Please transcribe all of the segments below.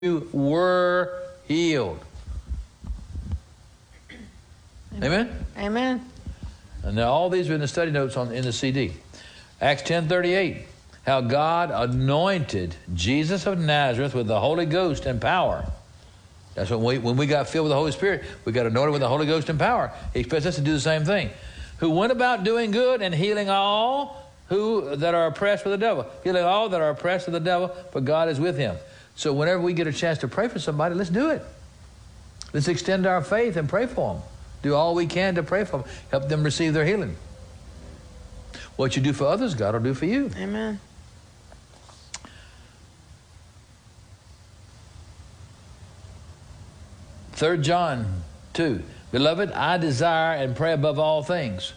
you were healed. Amen? Amen. And now all these are in the study notes in the CD. Acts 10:38, how God anointed Jesus of Nazareth with the Holy Ghost and power. That's when we got filled with the Holy Spirit, we got anointed with the Holy Ghost and power. He expects us to do the same thing. Who went about doing good and healing all who that are oppressed with the devil. Healing all that are oppressed with the devil, for God is with him. So whenever we get a chance to pray for somebody, let's do it. Let's extend our faith and pray for them. Do all we can to pray for them. Help them receive their healing. What you do for others, God will do for you. Amen. Third John 2. Beloved, I desire and pray above all things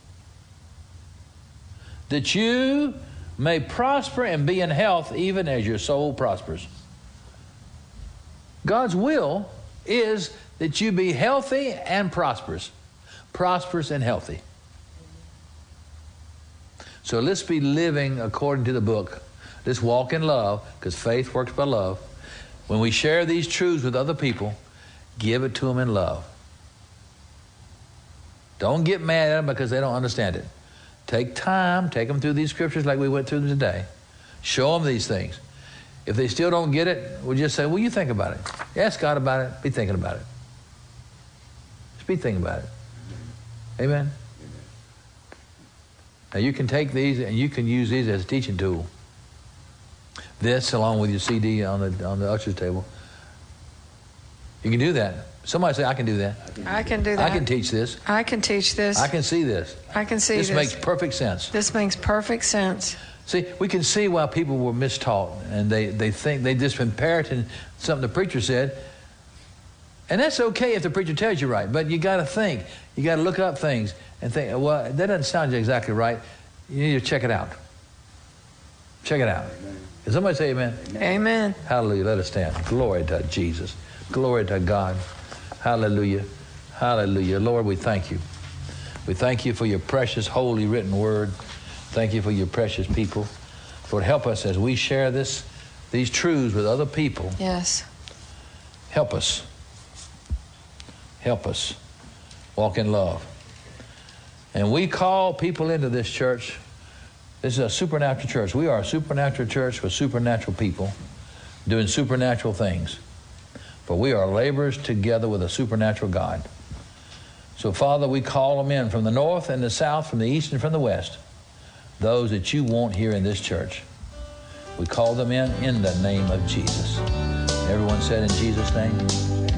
that you may prosper and be in health even as your soul prospers. God's will is that you be healthy and prosperous. Prosperous and healthy. So let's be living according to the book. Let's walk in love, because faith works by love. When we share these truths with other people, give it to them in love. Don't get mad at them because they don't understand it. Take time, take them through these scriptures like we went through today. Show them these things. If they still don't get it, we'll just say, well, you think about it. Ask God about it. Be thinking about it. Just be thinking about it. Amen? Now you can take these and you can use these as a teaching tool. This, along with your CD on the usher's table. You can do that. Somebody say, I can do that. I can do that. I can teach this. I can teach this. I can see this. I can see this. This makes perfect sense. This makes perfect sense. See, we can see why people were mistaught, and they think they just been parroting something the preacher said. And that's okay if the preacher tells you right, but you got to think. You got to look up things and think, well, that doesn't sound exactly right. You need to check it out. Check it out. Can somebody say amen? Amen. Hallelujah. Let us stand. Glory to Jesus. Glory to God. Hallelujah. Hallelujah. Lord, we thank you. We thank you for your precious, holy, written word. Thank you for your precious people. Lord, help us as we share these truths with other people. Yes. Help us. Help us. Walk in love. And we call people into this church. This is a supernatural church. We are a supernatural church with supernatural people doing supernatural things. For we are laborers together with a supernatural God. So, Father, we call them in from the north and the south, from the east and from the west. Those that you want here in this church. We call them in the name of Jesus. Everyone said in Jesus' name.